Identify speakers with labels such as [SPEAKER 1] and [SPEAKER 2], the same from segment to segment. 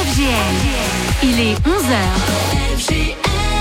[SPEAKER 1] FGL. Il est 11h.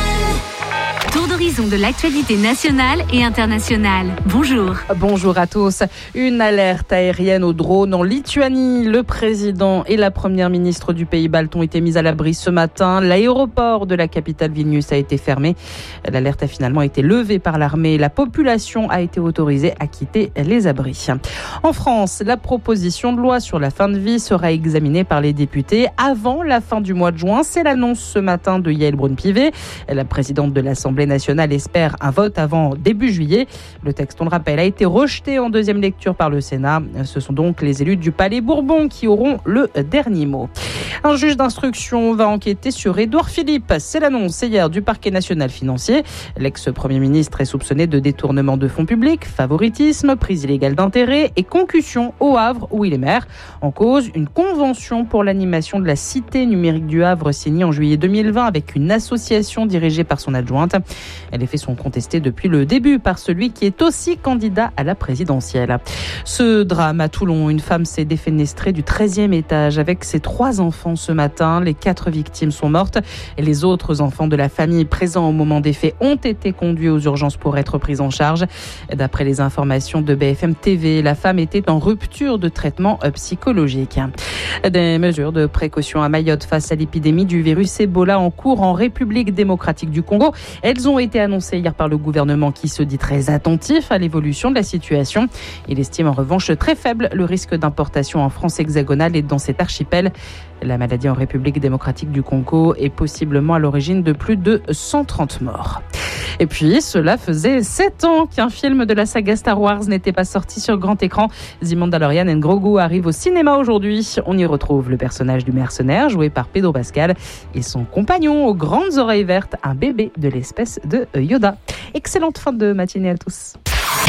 [SPEAKER 1] Tour d'horizon de l'actualité nationale et internationale. Bonjour.
[SPEAKER 2] Bonjour à tous. Une alerte aérienne aux drones en Lituanie. Le président et la première ministre du pays baltes ont été mis à l'abri ce matin. L'aéroport de la capitale Vilnius a été fermé. L'alerte a finalement été levée par l'armée. La population a été autorisée à quitter les abris. En France, la proposition de loi sur la fin de vie sera examinée par les députés avant la fin du mois de juin. C'est l'annonce ce matin de Yaël Braun-Pivet. La présidente de l'Assemblée nationale espère un vote avant début juillet. Le texte, on le rappelle, a été rejeté en deuxième lecture par le Sénat. Ce sont donc les élus du Palais Bourbon qui auront le dernier mot. Un juge d'instruction va enquêter sur Édouard Philippe. C'est l'annonce hier du parquet national financier. L'ex-premier ministre est soupçonné de détournement de fonds publics, favoritisme, prise illégale d'intérêt et concussion au Havre où il est maire. En cause, une convention pour l'animation de la cité numérique du Havre signée en juillet 2020 avec une association dirigée par son adjointe. Les faits sont contestés depuis le début par celui qui est aussi candidat à la présidentielle. Ce drame à Toulon, une femme s'est défenestrée du 13e étage avec ses 3 enfants ce matin. Les 4 victimes sont mortes et les autres enfants de la famille présents au moment des faits ont été conduits aux urgences pour être pris en charge. D'après les informations de BFM TV, la femme était en rupture de traitement psychologique. Des mesures de précaution à Mayotte face à l'épidémie du virus Ebola en cours en République démocratique du Congo. Elles ont été annoncées hier par le gouvernement qui se dit très attentif à l'évolution de la situation. Il estime en revanche très faible le risque d'importation en France hexagonale et dans cet archipel. La maladie en République démocratique du Congo est possiblement à l'origine de plus de 130 morts. Et puis, cela faisait 7 ans qu'un film de la saga Star Wars n'était pas sorti sur grand écran. The Mandalorian and Grogu arrive au cinéma aujourd'hui. On y retrouve le personnage du mercenaire joué par Pedro Pascal et son compagnon aux grandes oreilles vertes, un bébé de l'espèce de Yoda. Excellente fin de matinée à tous.